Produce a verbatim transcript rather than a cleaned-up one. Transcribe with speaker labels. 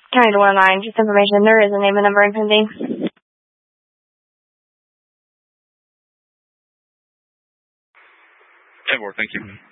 Speaker 1: County to one oh nine, just information. There is a name and number in pending.
Speaker 2: ten four, thank you.